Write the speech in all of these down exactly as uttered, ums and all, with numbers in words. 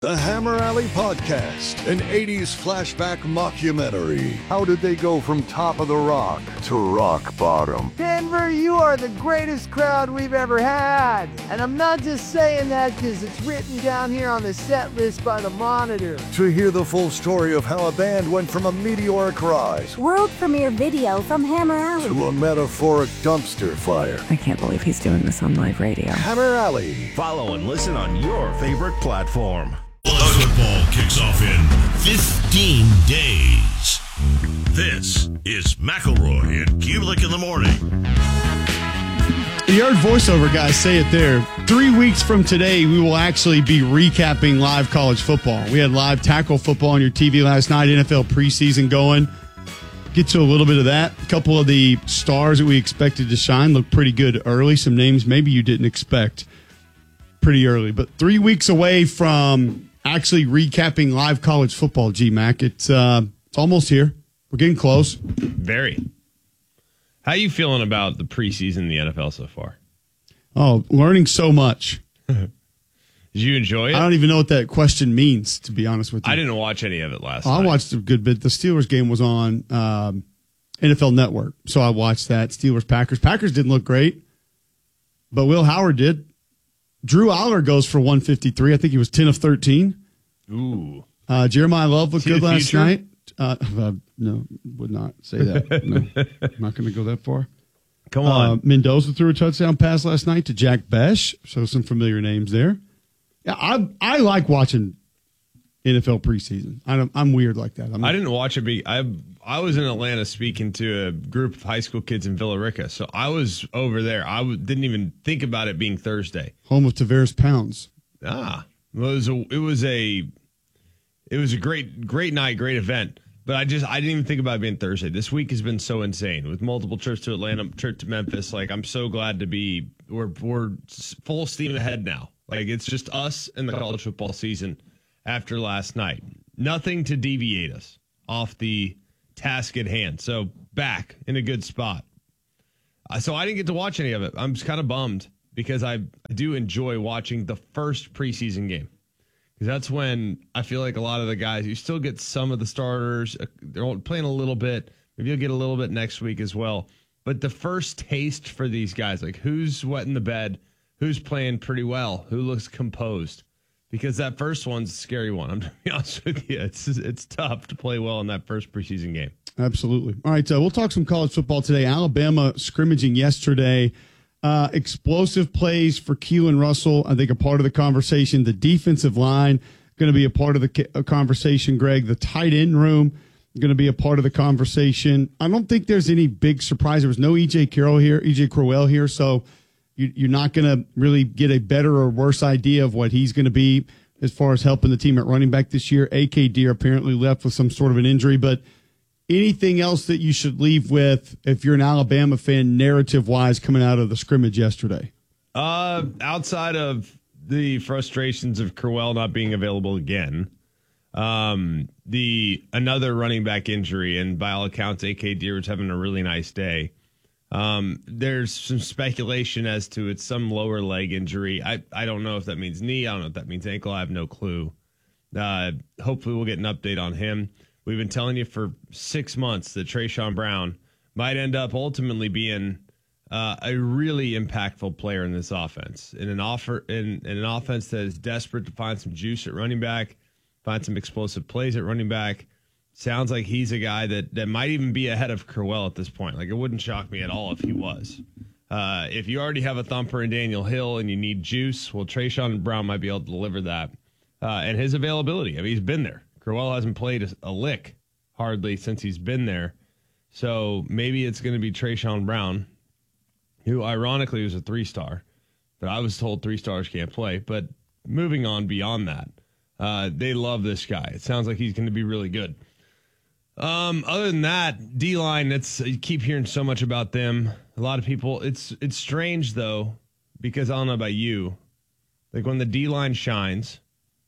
The Hammer Alley Podcast, an eighties flashback mockumentary. How did they go from top of the rock to rock bottom? Denver, you are the greatest crowd we've ever had. And I'm not just saying that because it's written down here on the set list by the Monitor. To hear the full story of how a band went from a meteoric rise, world premiere video from Hammer Alley, to a metaphoric dumpster fire. I can't believe he's doing this on live radio. Hammer Alley. Follow and listen on your favorite platform. Football kicks off in fifteen days. This is McElroy and Kubelik in the morning. You heard voiceover guys say it there. Three weeks from today, we will actually be recapping live college football. We had live tackle football on your T V last night, N F L preseason going. Get to a little bit of that. A couple of the stars that we expected to shine looked pretty good early. Some names maybe you didn't expect pretty early. But three weeks away from actually recapping live college football, G-Mac. It's, uh, it's almost here. We're getting close. Very. How you feeling about the preseason in the N F L so far? Oh, learning so much. Did you enjoy it? I don't even know what that question means, to be honest with you. I didn't watch any of it last oh, night. I watched a good bit. The Steelers game was on um, N F L Network, so I watched that. Steelers-Packers. Packers didn't look great, but Will Howard did. Drew Aller goes for one fifty-three. I think he was ten of thirteen. Ooh. Uh, Jeremiah Love looked good last future? night. Uh, uh, no, would not say that. No, I'm not going to go that far. Come on. Uh, Mendoza threw a touchdown pass last night to Jack Besh. So some familiar names there. Yeah, I I like watching N F L preseason. I don't, I'm weird like that. I'm I didn't watch it. Be I I was in Atlanta speaking to a group of high school kids in Villa Rica, so I was over there. I w- didn't even think about it being Thursday. Home of Tavares Pounds. Ah, it was a it was a it was a great great night, great event. But I just I didn't even think about it being Thursday. This week has been so insane with multiple trips to Atlanta, trip to Memphis. Like I'm so glad to be we're we're full steam ahead now. Like it's just us and the college football season after last night. Nothing to deviate us off the task at hand. So back in a good spot. Uh, so I didn't get to watch any of it. I'm just kind of bummed because I, I do enjoy watching the first preseason game. Because that's when I feel like a lot of the guys, you still get some of the starters. Uh, they're playing a little bit. Maybe you'll get a little bit next week as well. But the first taste for these guys, like who's wetting the bed, who's playing pretty well, who looks composed. Because that first one's a scary one. I'm going to be honest with you. It's it's tough to play well in that first preseason game. Absolutely. All right, uh, we'll talk some college football today. Alabama scrimmaging yesterday. Uh, explosive plays for Keelan Russell, I think a part of the conversation. The defensive line going to be a part of the ca- conversation, Greg. The tight end room going to be a part of the conversation. I don't think there's any big surprise. There was no E J Carroll here, E J Crowell here, so you, you're not going to really get a better or worse idea of what he's going to be as far as helping the team at running back this year. A K Deer apparently left with some sort of an injury, but anything else that you should leave with if you're an Alabama fan, narrative-wise, coming out of the scrimmage yesterday? Uh, outside of the frustrations of Crowell not being available again, um, the another running back injury, and by all accounts, A K Deer was having a really nice day. Um, there's some speculation as to it's some lower leg injury. I, I don't know if that means knee. I don't know if that means ankle. I have no clue. Uh, hopefully we'll get an update on him. We've been telling you for six months that Trayshawn Brown might end up ultimately being uh, a really impactful player in this offense. In an offer in, in an offense that is desperate to find some juice at running back, find some explosive plays at running back. Sounds like he's a guy that, that might even be ahead of Crowell at this point. Like, it wouldn't shock me at all if he was. Uh, if you already have a thumper in Daniel Hill and you need juice, well, Trayshawn Brown might be able to deliver that. Uh, and his availability, I mean, he's been there. Crowell hasn't played a, a lick hardly since he's been there. So maybe it's going to be Trayshawn Brown, who ironically was a three-star. But I was told three stars can't play. But moving on beyond that, uh, they love this guy. It sounds like he's going to be really good. Um, other than that, D-line, it's, you keep hearing so much about them. A lot of people, it's it's strange, though, because I don't know about you. Like, when the D-line shines,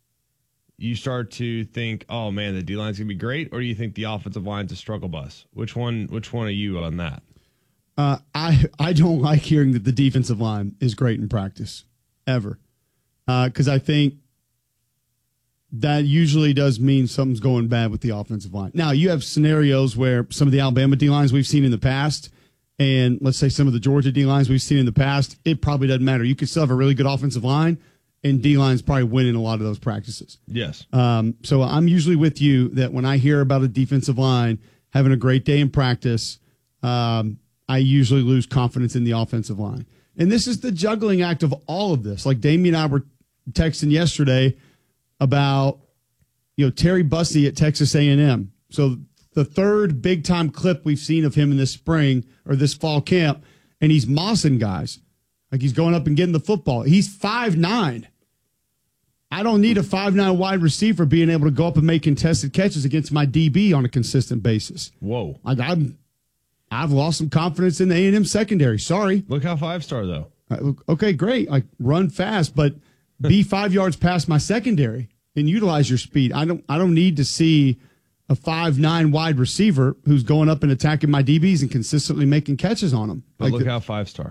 you start to think, oh, man, the D-line's going to be great, or do you think the offensive line's a struggle bus? Which one Which one are you on that? Uh, I, I don't like hearing that the defensive line is great in practice, ever. Because uh, I think that usually does mean something's going bad with the offensive line. Now, you have scenarios where some of the Alabama D-lines we've seen in the past, and let's say some of the Georgia D-lines we've seen in the past, it probably doesn't matter. You could still have a really good offensive line, and D-line's probably winning a lot of those practices. Yes. Um, so I'm usually with you that when I hear about a defensive line having a great day in practice, um, I usually lose confidence in the offensive line. And this is the juggling act of all of this. Like Damien and I were texting yesterday about, you know, Terry Bussey at Texas A and M. So the third big-time clip we've seen of him in this spring or this fall camp, and he's mossing guys. Like he's going up and getting the football. He's five nine. I don't need a five nine wide receiver being able to go up and make contested catches against my D B on a consistent basis. Whoa. Like I'm, I've lost some confidence in the A and M secondary. Sorry. Look how five-star, though. Uh, okay, great. Like run fast, but be five yards past my secondary and utilize your speed. I don't I don't need to see a five nine wide receiver who's going up and attacking my D Bs and consistently making catches on them. But like look the, how five-star.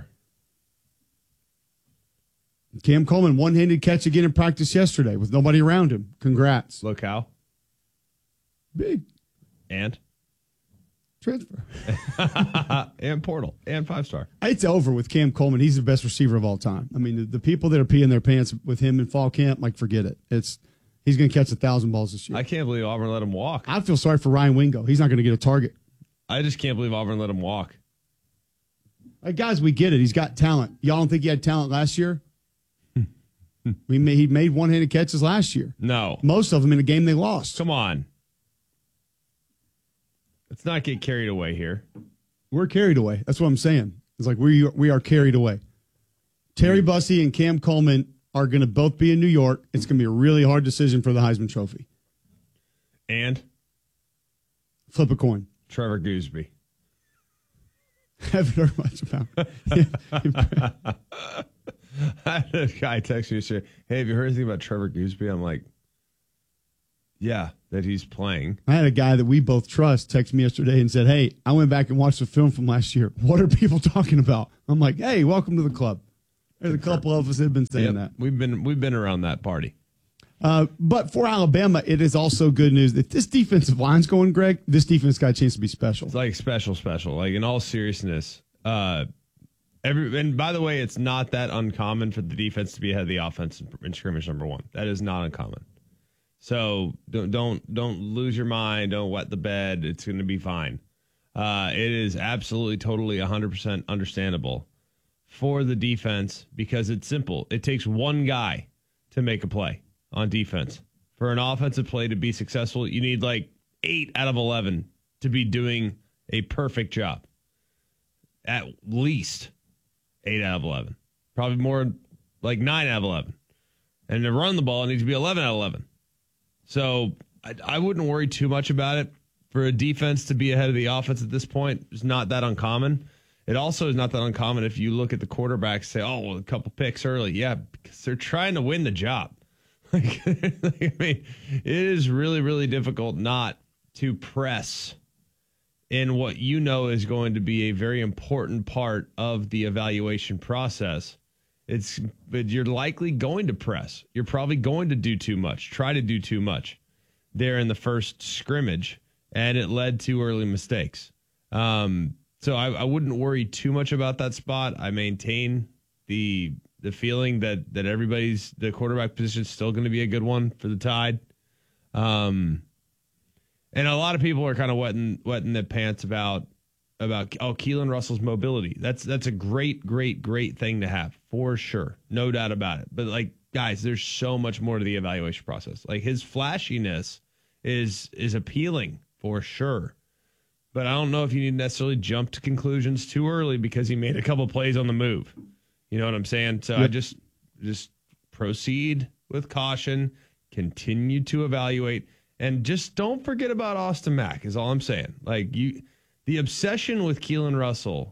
Cam Coleman, one-handed catch again in practice yesterday with nobody around him. Congrats. Look how. Big. And? Transfer. And portal. And five-star. It's over with Cam Coleman. He's the best receiver of all time. I mean, the, the people that are peeing their pants with him in fall camp, like, forget it. It's He's going to catch a thousand balls this year. I can't believe Auburn let him walk. I feel sorry for Ryan Wingo. He's not going to get a target. I just can't believe Auburn let him walk. Like, guys, we get it. He's got talent. Y'all don't think he had talent last year? we made, he made one-handed catches last year. No. Most of them in a game they lost. Come on. Let's not get carried away here. We're carried away. That's what I'm saying. It's like we we are carried away. Terry Bussey and Cam Coleman are going to both be in New York. It's going to be a really hard decision for the Heisman Trophy. And? Flip a coin. Trevor Gooseby. Haven't heard much about it. I had a guy text me and say, hey, have you heard anything about Trevor Gooseby? I'm like, yeah, that he's playing. I had a guy that we both trust text me yesterday and said, hey, I went back and watched the film from last year. What are people talking about? I'm like, hey, welcome to the club. There's a couple of us that have been saying yep, that. We've been we've been around that party. Uh, but for Alabama, it is also good news. If this defensive line's going, Greg, this defense got a chance to be special. It's like special, special. Like, in all seriousness, uh, every and by the way, it's not that uncommon for the defense to be ahead of the offense in scrimmage number one. That is not uncommon. So don't don't don't lose your mind. Don't wet the bed. It's going to be fine. Uh, it is absolutely, totally, one hundred percent understandable for the defense because it's simple. It takes one guy to make a play on defense. For an offensive play to be successful, you need like eight out of eleven to be doing a perfect job. At least eight out of eleven. Probably more like nine out of eleven. And to run the ball, it needs to be eleven out of eleven. So I, I wouldn't worry too much about it. For a defense to be ahead of the offense at this point is not that uncommon. It also is not that uncommon if you look at the quarterbacks and say, oh, well, a couple picks early. Yeah, because they're trying to win the job. Like, I mean, it is really, really difficult not to press in what you know is going to be a very important part of the evaluation process. It's, but you're likely going to press. You're probably going to do too much, try to do too much there in the first scrimmage, and it led to early mistakes. Um, so I, I wouldn't worry too much about that spot. I maintain the the feeling that that everybody's the quarterback position is still going to be a good one for the Tide. Um, and a lot of people are kind of wetting wetting their pants about about oh Keelan Russell's mobility. That's that's a great great great thing to have for sure, no doubt about it. But like guys, there's so much more to the evaluation process. Like his flashiness is is appealing for sure. But I don't know if you need to necessarily jump to conclusions too early because he made a couple plays on the move. You know what I'm saying? So yep. I just just proceed with caution, continue to evaluate, and just don't forget about Austin Mack is all I'm saying. Like you, the obsession with Keelan Russell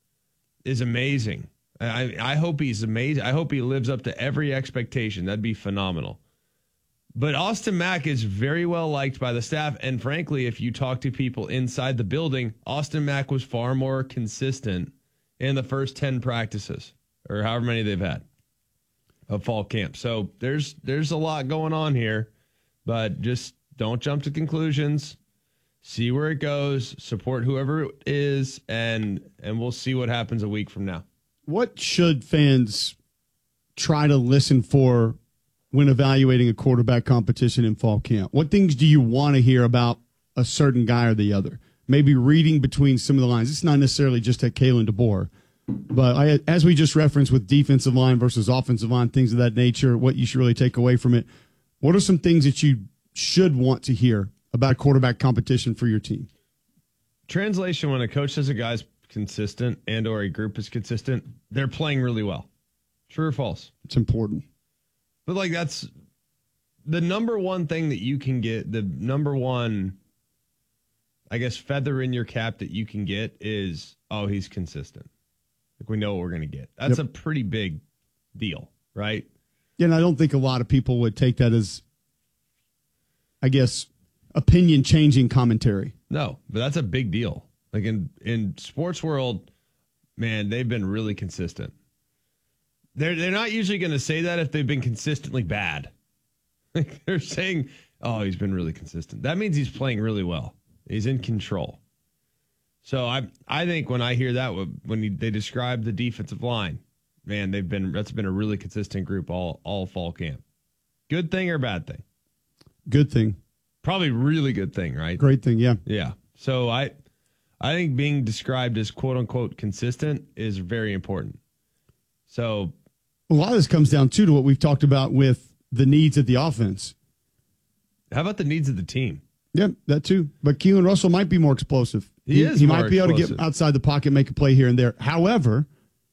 is amazing. I, I hope he's amazing. I hope he lives up to every expectation. That'd be phenomenal. But Austin Mack is very well liked by the staff. And frankly, if you talk to people inside the building, Austin Mack was far more consistent in the first ten practices or however many they've had of fall camp. So there's there's a lot going on here but just don't jump to conclusions. See where it goes, support whoever it is, and and we'll see what happens a week from now. What should fans try to listen for when evaluating a quarterback competition in fall camp? What things do you want to hear about a certain guy or the other? Maybe reading between some of the lines. It's not necessarily just at Kalen DeBoer, but I, as we just referenced with defensive line versus offensive line, things of that nature, what you should really take away from it. What are some things that you should want to hear about quarterback competition for your team? Translation, when a coach says a guy's consistent and or a group is consistent, they're playing really well. True or false? It's important. But, like, that's the number one thing that you can get, the number one, I guess, feather in your cap that you can get is, oh, he's consistent. Like, we know what we're going to get. That's yep. a pretty big deal, right? Yeah, and I don't think a lot of people would take that as, I guess, opinion-changing commentary. No, but that's a big deal. Like, in, in sports world, man, they've been really consistent. They're they're not usually going to say that if they've been consistently bad. Like, they're saying, oh, he's been really consistent. That means he's playing really well. He's in control. So I I think when I hear that, when he, they describe the defensive line, man, they've been that's been a really consistent group all all fall camp. Good thing or bad thing? Good thing. Probably really good thing, right? Great thing, yeah. Yeah. So I I think being described as quote unquote consistent is very important. So a lot of this comes down too to what we've talked about with the needs of the offense. How about the needs of the team? Yeah, that too. But Keelan Russell might be more explosive. He, he is. He more might be explosive. able to get outside the pocket, make a play here and there. However,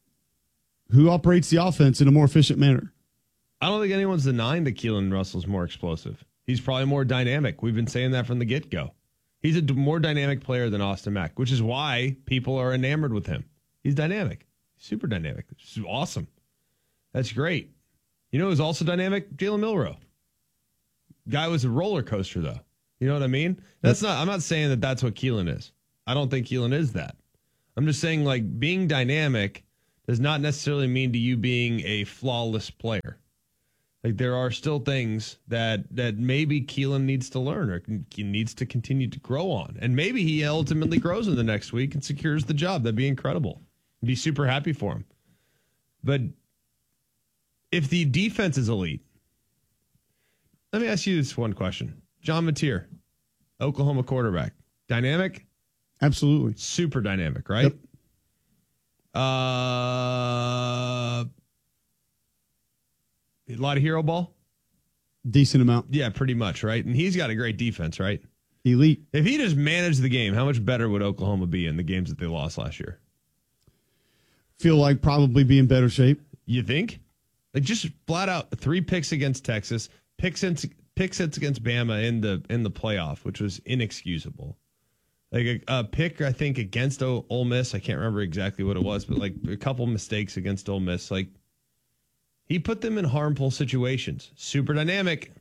who operates the offense in a more efficient manner? I don't think anyone's denying that Keelan Russell's more explosive. He's probably more dynamic. We've been saying that from the get-go. He's a more dynamic player than Austin Mack, which is why people are enamored with him. He's dynamic. Super dynamic. It's awesome. That's great. You know who's also dynamic? Jalen Milroe. Guy was a roller coaster, though. You know what I mean? That's not. I'm not saying that that's what Keelan is. I don't think Keelan is that. I'm just saying, like, being dynamic does not necessarily mean to you being a flawless player. Like, there are still things that that maybe Keelan needs to learn or he needs to continue to grow on. And maybe he ultimately grows in the next week and secures the job. That'd be incredible. I'd be super happy for him. But if the defense is elite, let me ask you this one question. John Mateer, Oklahoma quarterback. Dynamic? Absolutely. Super dynamic, right? Yep. Uh, a lot of hero ball? Decent amount. Yeah, pretty much, right? And he's got a great defense, right? Elite. If he just managed the game, how much better would Oklahoma be in the games that they lost last year? Feel like probably be in better shape. You think? Like, just flat out three picks against Texas, picks in, pick six against Bama in the in the playoff, which was inexcusable. Like a, a pick, I think, against o, Ole Miss. I can't remember exactly what it was, but like a couple mistakes against Ole Miss. Like, he put them in harmful situations. Super dynamic,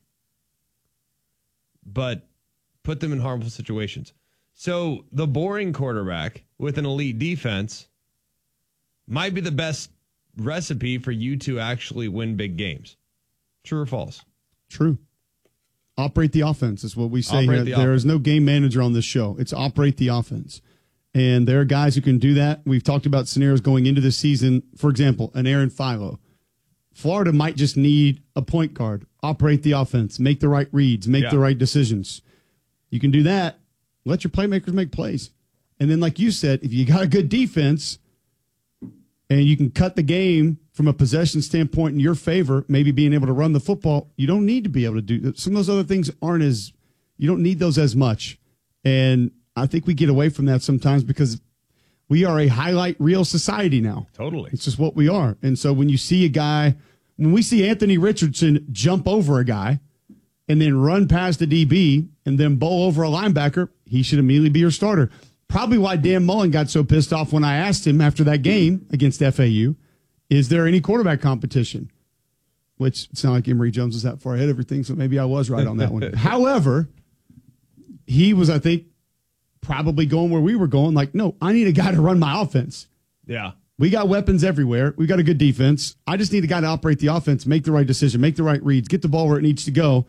but put them in harmful situations. So the boring quarterback with an elite defense might be the best recipe for you to actually win big games. True or false? True. Operate the offense is what we say Operate here. the There offense. is no game manager on this show. It's operate the offense. And there are guys who can do that. We've talked about scenarios going into the season. For example, an Aaron Philo. Florida might just need a point guard. Operate the offense. Make the right reads. Make Yeah. the right decisions. You can do that. Let your playmakers make plays. And then, like you said, if you got a good defense and you can cut the game from a possession standpoint in your favor, maybe being able to run the football, you don't need to be able to do some of those other things. Aren't as, you don't need those as much. And I think we get away from that sometimes because we are a highlight reel society now. Totally. It's just what we are. And so when you see a guy, when we see Anthony Richardson jump over a guy and then run past the D B and then bowl over a linebacker, he should immediately be your starter. Probably why Dan Mullen got so pissed off when I asked him after that game against F A U, is there any quarterback competition? Which it's not like Emory Jones is that far ahead of everything, so maybe I was right on that one. However, he was, I think, probably going where we were going. Like, no, I need a guy to run my offense. Yeah. We got weapons everywhere. We got a good defense. I just need a guy to operate the offense, make the right decision, make the right reads, get the ball where it needs to go.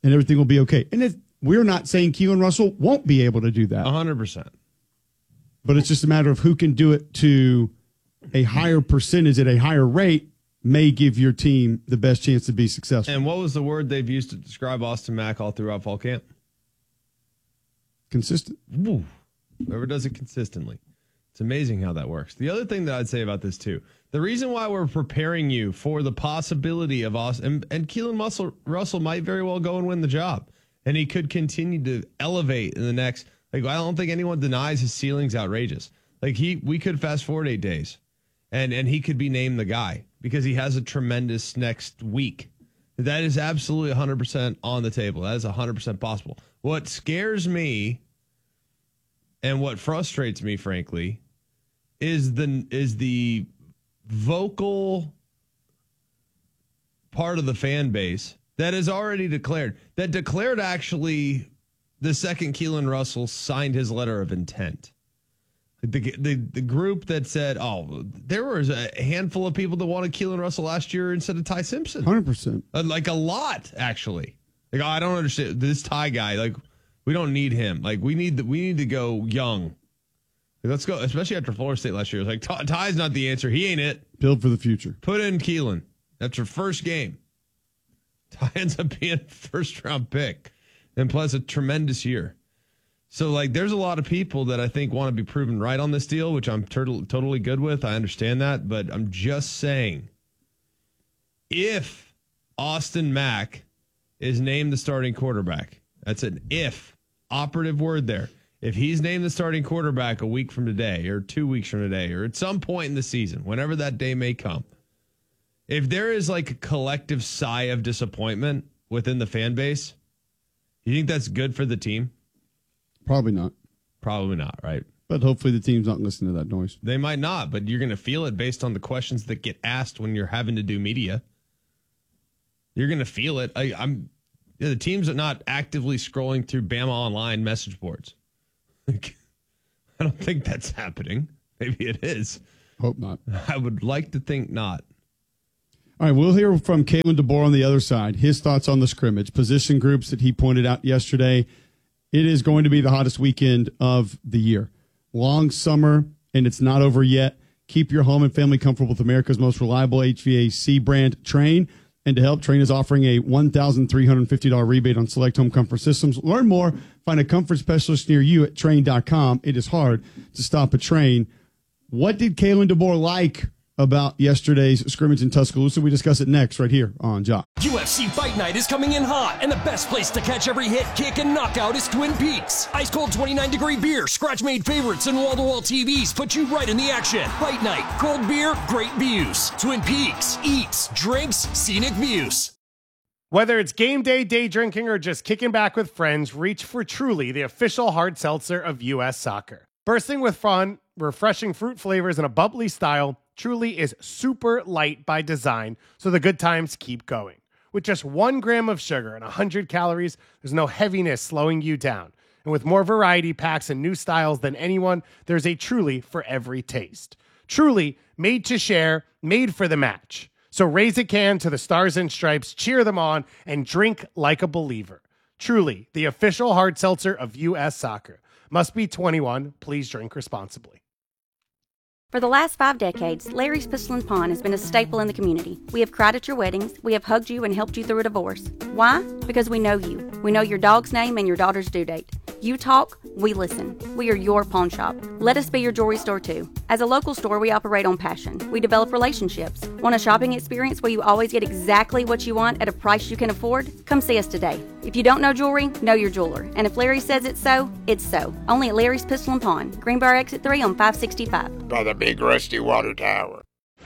and everything will be okay. And if, we're not saying Keelan Russell won't be able to do that. one hundred percent. But it's just a matter of who can do it to a higher percentage at a higher rate may give your team the best chance to be successful. And what was the word they've used to describe Austin Mack all throughout fall camp? Consistent. Woo. Whoever does it consistently. It's amazing how that works. The other thing that I'd say about this, too, the reason why we're preparing you for the possibility of Austin, and, and Keelan Russell, Russell might very well go and win the job. And he could continue to elevate in the next, like, I don't think anyone denies his ceiling's outrageous. Like, he, we could fast forward eight days and, and he could be named the guy because he has a tremendous next week. That is absolutely one hundred percent on the table. That is one hundred percent possible. What scares me and what frustrates me, frankly, is the, is the vocal part of the fan base that is already declared, that declared actually the second Keelan Russell signed his letter of intent. The, the the group that said, oh, there was a handful of people that wanted Keelan Russell last year instead of Ty Simpson. one hundred percent. Uh, like a lot, actually. Like, I don't understand this Ty guy. Like, we don't need him. Like, we need the, we need to go young. Like, let's go, especially after Florida State last year. It was like, Ty, Ty's not the answer. He ain't it. Build for the future. Put in Keelan. That's your first game. Ty ends up being a first round pick and plus a tremendous year. So, like, there's a lot of people that I think want to be proven right on this deal, which I'm tur- totally good with. I understand that. But I'm just saying, if Austin Mack is named the starting quarterback, that's an if, operative word there. If he's named the starting quarterback a week from today or two weeks from today or at some point in the season, whenever that day may come, if there is like a collective sigh of disappointment within the fan base, you think that's good for the team? Probably not. Probably not, right? But hopefully the team's not listening to that noise. They might not, but you're going to feel it based on the questions that get asked when you're having to do media. You're going to feel it. I, I'm you know, the teams are not actively scrolling through Bama Online message boards. Like, I don't think that's happening. Maybe it is. Hope not. I would like to think not. All right, we'll hear from Kalen DeBoer on the other side. His thoughts on the scrimmage, position groups that he pointed out yesterday. It is going to be the hottest weekend of the year. Long summer, and it's not over yet. Keep your home and family comfortable with America's most reliable H V A C brand, Trane. And to help, Trane is offering a one thousand three hundred fifty dollars rebate on select home comfort systems. Learn more. Find a comfort specialist near you at Trane dot com. It is hard to stop a Trane. What did Kalen DeBoer like about yesterday's scrimmage in Tuscaloosa? We discuss it next right here on Jock. U F C Fight Night is coming in hot, and the best place to catch every hit, kick, and knockout is Twin Peaks. Ice-cold twenty-nine degree beer, scratch-made favorites, and wall-to-wall T Vs put you right in the action. Fight Night, cold beer, great views. Twin Peaks, eats, drinks, scenic views. Whether it's game day, day drinking, or just kicking back with friends, reach for Truly, the official hard seltzer of U S Soccer. Bursting with fun, refreshing fruit flavors, and a bubbly style, Truly is super light by design, so the good times keep going. With just one gram of sugar and one hundred calories, there's no heaviness slowing you down. And with more variety packs and new styles than anyone, there's a Truly for every taste. Truly, made to share, made for the match. So raise a can to the Stars and Stripes, cheer them on, and drink like a believer. Truly, the official hard seltzer of U S Soccer. Must be twenty-one. Please drink responsibly. For the last five decades, Larry's Pistol and Pawn has been a staple in the community. We have cried at your weddings. We have hugged you and helped you through a divorce. Why? Because we know you. We know your dog's name and your daughter's due date. You talk, we listen. We are your pawn shop. Let us be your jewelry store too. As a local store, we operate on passion. We develop relationships. Want a shopping experience where you always get exactly what you want at a price you can afford? Come see us today. If you don't know jewelry, know your jeweler. And if Larry says it's so, it's so. Only at Larry's Pistol and Pawn, Greenbrier Exit three on five sixty-five. By the big rusty water tower.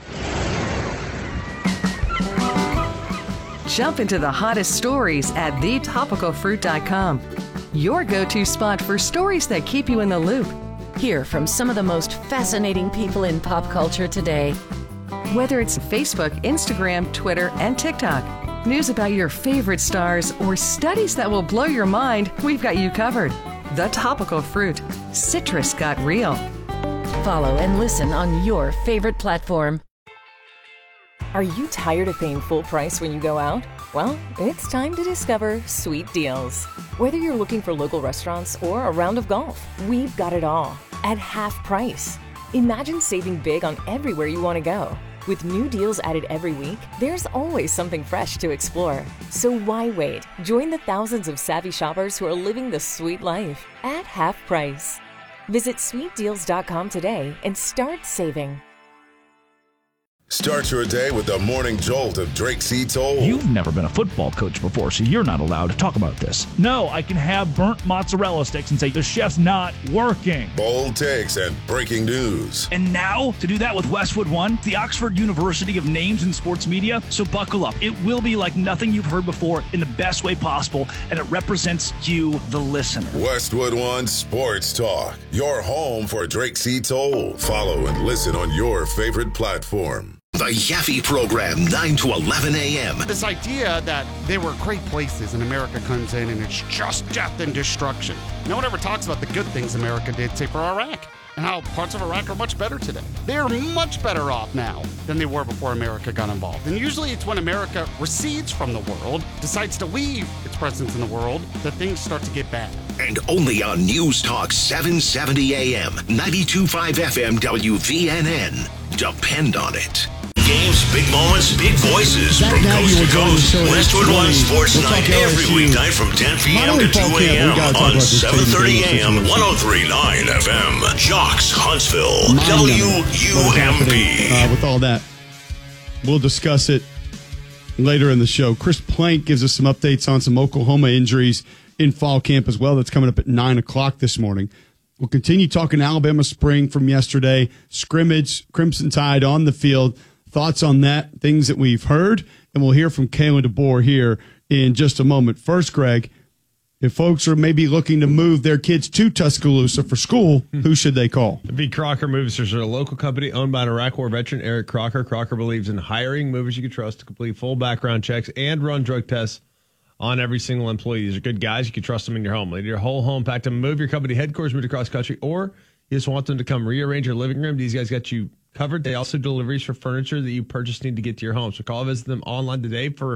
Jump into the hottest stories at the topical fruit dot com. Your go-to spot for stories that keep you in the loop. Hear from some of the most fascinating people in pop culture today. Whether it's Facebook, Instagram, Twitter, and TikTok, news about your favorite stars, or studies that will blow your mind, we've got you covered. The Topical Fruit. Citrus got real. Follow and listen on your favorite platform. Are you tired of paying full price when you go out? Well, it's time to discover Sweet Deals. Whether you're looking for local restaurants or a round of golf, we've got it all at half price. Imagine saving big on everywhere you want to go. With new deals added every week, there's always something fresh to explore. So why wait? Join the thousands of savvy shoppers who are living the sweet life at half price. Visit sweet deals dot com today and start saving. Start your day with the morning jolt of Drake C. Toll. You've never been a football coach before, so you're not allowed to talk about this. No, I can have burnt mozzarella sticks and say the chef's not working. Bold takes and breaking news. And now, to do that with Westwood One, the Oxford University of Names in Sports Media. So buckle up. It will be like nothing you've heard before in the best way possible, and it represents you, the listener. Westwood One Sports Talk, your home for Drake C. Toll. Follow and listen on your favorite platform. The Yaffe Program, nine to eleven a.m. This idea that there were great places and America comes in and it's just death and destruction. No one ever talks about the good things America did, say, for Iraq, and how parts of Iraq are much better today. They're much better off now than they were before America got involved. And usually it's when America recedes from the world, decides to leave its presence in the world, that things start to get bad. And only on News Talk seven seventy a.m., ninety-two point five F M W V N N. Depend on it. Games, big moments, big voices from coast to coast. Westwood One Sports Night every weeknight from ten p.m. to two a.m. on seven thirty a.m. one oh three point nine F M. Jocks, Huntsville, W U M B. Uh, with all that, we'll discuss it later in the show. Chris Plank gives us some updates on some Oklahoma injuries in fall camp as well. That's coming up at nine o'clock this morning. We'll continue talking Alabama spring from yesterday. Scrimmage, Crimson Tide on the field. Thoughts on that, things that we've heard, and we'll hear from Kalen DeBoer here in just a moment. First, Greg, if folks are maybe looking to move their kids to Tuscaloosa for school, who should they call? V. Crocker Movers is a local company owned by an Iraq War veteran, Eric Crocker. Crocker believes in hiring movers you can trust to complete full background checks and run drug tests on every single employee. These are good guys. You can trust them in your home. Leave your whole home packed to move your company headquarters, move across country, or you just want them to come rearrange your living room. These guys got you covered. They also do deliveries for furniture that you purchase need to get to your home. So call or visit them online today for